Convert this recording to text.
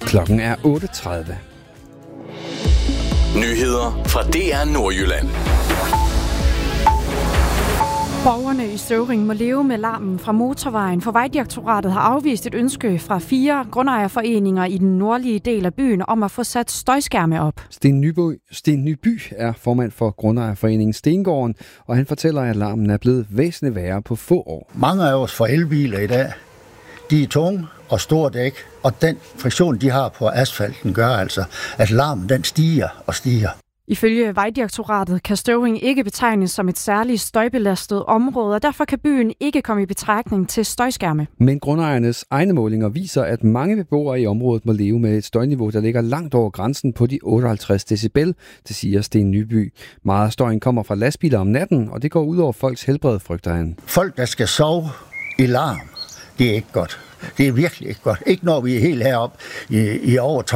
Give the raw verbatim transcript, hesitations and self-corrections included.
Klokken er otte tredive. Nyheder fra D R Nordjylland. Borgerne i Støvring må leve med larmen fra motorvejen, for Vejdirektoratet har afvist et ønske fra fire grundejerforeninger i den nordlige del af byen om at få sat støjskærme op. Sten Nyby, Sten Nyby er formand for grundejerforeningen Stengården, og han fortæller, at larmen er blevet væsentligt værre på få år. Mange af os får elbiler i dag. De er tunge og store dæk, og den friktion, de har på asfalten, gør altså, at larmen den stiger og stiger. Ifølge Vejdirektoratet kan Støvring ikke betegnes som et særligt støjbelastet område, og derfor kan byen ikke komme i betragtning til støjskærme. Men grundejernes egne målinger viser, at mange beboere i området må leve med et støjniveau, der ligger langt over grænsen på de otteoghalvtreds decibel, det siger Sten Nyby. Meget af støjen kommer fra lastbiler om natten, og det går ud over folks helbred, frygter han. Folk, der skal sove i larm, det er ikke godt. Det er virkelig ikke godt. Ikke når vi er helt heroppe i, i over